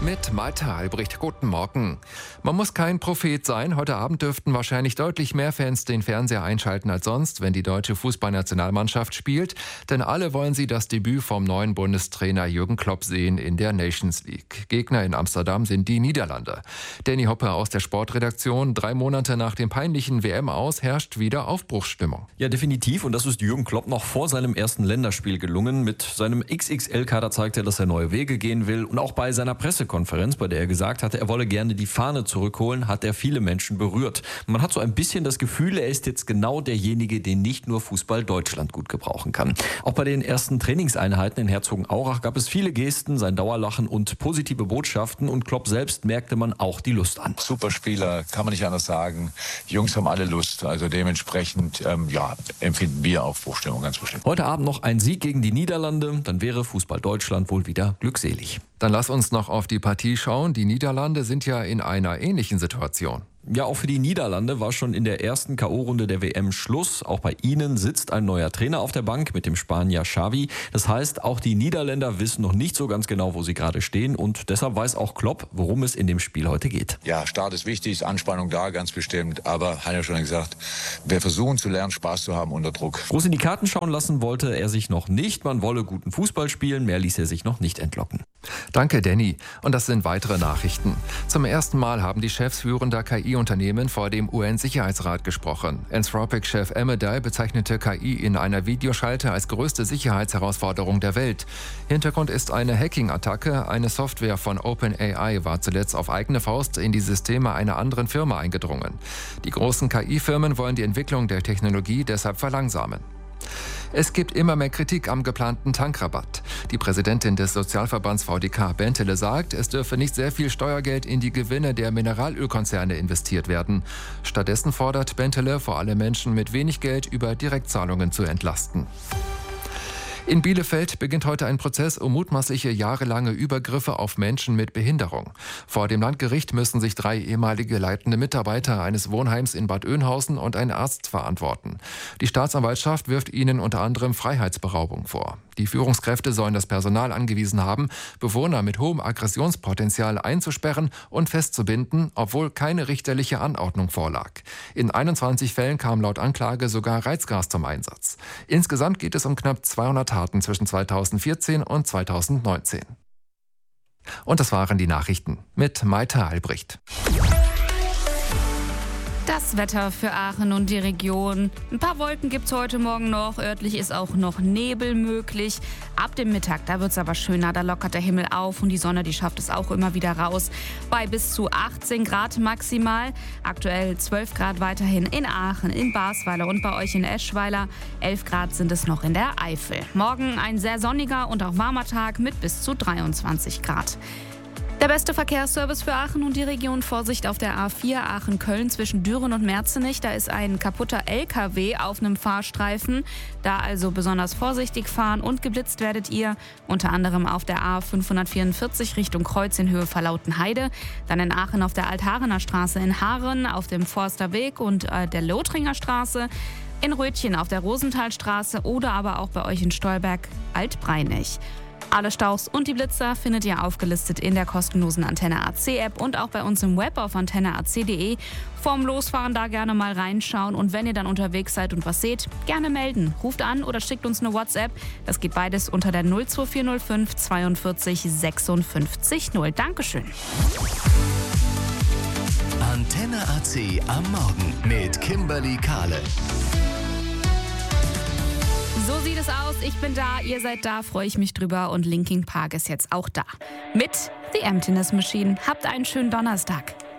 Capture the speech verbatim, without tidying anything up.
Mit Malte Albrecht, guten Morgen. Man muss kein Prophet sein. Heute Abend dürften wahrscheinlich deutlich mehr Fans den Fernseher einschalten als sonst, wenn die deutsche Fußballnationalmannschaft spielt. Denn alle wollen sie das Debüt vom neuen Bundestrainer Jürgen Klopp sehen in der Nations League. Gegner in Amsterdam sind die Niederlande. Danny Hoppe aus der Sportredaktion. Drei Monate nach dem peinlichen W M-Aus herrscht wieder Aufbruchsstimmung. Ja, definitiv. Und das ist Jürgen Klopp noch vor seinem ersten Länderspiel gelungen. Mit seinem X X L-Kader zeigt er, dass er neue Wege gehen will. Und auch bei seiner Pressekonferenz, bei der er gesagt hatte, er wolle gerne die Fahne zurückholen, hat er viele Menschen berührt. Man hat so ein bisschen das Gefühl, er ist jetzt genau derjenige, den nicht nur Fußball Deutschland gut gebrauchen kann. Auch bei den ersten Trainingseinheiten in Herzogenaurach gab es viele Gesten, sein Dauerlachen und positive Botschaften. Und Klopp selbst merkte man auch die Lust an. Super Spieler, kann man nicht anders sagen. Die Jungs haben alle Lust. Also dementsprechend ähm, ja, empfinden wir Aufbruchstimmung ganz bestimmt. Heute Abend noch ein Sieg gegen die Niederlande. Dann wäre Fußball Deutschland wohl wieder glückselig. Dann lass uns noch auf die Partie schauen. Die Niederlande sind ja in einer ähnlichen Situation. Ja, auch für die Niederlande war schon in der ersten K O-Runde der W M Schluss. Auch bei ihnen sitzt ein neuer Trainer auf der Bank mit dem Spanier Xavi. Das heißt, auch die Niederländer wissen noch nicht so ganz genau, wo sie gerade stehen. Und deshalb weiß auch Klopp, worum es in dem Spiel heute geht. Ja, Start ist wichtig, ist Anspannung da, ganz bestimmt. Aber, hat ja schon gesagt, wir versuchen zu lernen, Spaß zu haben unter Druck. Groß in die Karten schauen lassen wollte er sich noch nicht. Man wolle guten Fußball spielen, mehr ließ er sich noch nicht entlocken. Danke, Danny. Und das sind weitere Nachrichten. Zum ersten Mal haben die Chefs führender K I-Unternehmen vor dem U N-Sicherheitsrat gesprochen. Anthropic-Chef Amedei bezeichnete K I in einer Videoschalte als größte Sicherheitsherausforderung der Welt. Hintergrund ist eine Hacking-Attacke. Eine Software von OpenAI war zuletzt auf eigene Faust in die Systeme einer anderen Firma eingedrungen. Die großen K I-Firmen wollen die Entwicklung der Technologie deshalb verlangsamen. Es gibt immer mehr Kritik am geplanten Tankrabatt. Die Präsidentin des Sozialverbands V D K, Bentele, sagt, es dürfe nicht sehr viel Steuergeld in die Gewinne der Mineralölkonzerne investiert werden. Stattdessen fordert Bentele, vor allem Menschen mit wenig Geld über Direktzahlungen zu entlasten. In Bielefeld beginnt heute ein Prozess um mutmaßliche jahrelange Übergriffe auf Menschen mit Behinderung. Vor dem Landgericht müssen sich drei ehemalige leitende Mitarbeiter eines Wohnheims in Bad Oeynhausen und ein Arzt verantworten. Die Staatsanwaltschaft wirft ihnen unter anderem Freiheitsberaubung vor. Die Führungskräfte sollen das Personal angewiesen haben, Bewohner mit hohem Aggressionspotenzial einzusperren und festzubinden, obwohl keine richterliche Anordnung vorlag. In einundzwanzig Fällen kam laut Anklage sogar Reizgas zum Einsatz. Insgesamt geht es um knapp zweihundert Taten zwischen zweitausendvierzehn und zweitausendneunzehn. Und das waren die Nachrichten mit Malte Albrecht. Das Wetter für Aachen und die Region. Ein paar Wolken gibt es heute Morgen noch. Örtlich ist auch noch Nebel möglich. Ab dem Mittag, da wird es aber schöner. Da lockert der Himmel auf und die Sonne, die schafft es auch immer wieder raus. Bei bis zu achtzehn Grad maximal. Aktuell zwölf Grad weiterhin in Aachen, in Basweiler und bei euch in Eschweiler. elf Grad sind es noch in der Eifel. Morgen ein sehr sonniger und auch warmer Tag mit bis zu dreiundzwanzig Grad. Der beste Verkehrsservice für Aachen und die Region. Vorsicht auf der A vier Aachen-Köln zwischen Düren und Merzenich. Da ist ein kaputter L K W auf einem Fahrstreifen. Da also besonders vorsichtig fahren und geblitzt werdet ihr. Unter anderem auf der A fünfhundertvierundvierzig Richtung Kreuz in Höhe Verlautenheide. Dann in Aachen auf der Altharener Straße in Haaren, auf dem Forsterweg und äh, der Lothringer Straße. In Rötchen auf der Rosenthalstraße oder aber auch bei euch in Stolberg Altbreinich. Alle Staus und die Blitzer findet ihr aufgelistet in der kostenlosen Antenne A C App und auch bei uns im Web auf antenne a c punkt de. Vorm Losfahren da gerne mal reinschauen und wenn ihr dann unterwegs seid und was seht, gerne melden. Ruft an oder schickt uns eine WhatsApp. Das geht beides unter der null zwei vier null fünf zweiundvierzig sechsundfünfzig null. Dankeschön. Antenne A C am Morgen mit Kimberly Kahle. So sieht es aus. Ich bin da, ihr seid da, freue ich mich drüber. Und Linkin Park ist jetzt auch da. Mit The Emptiness Machine. Habt einen schönen Donnerstag.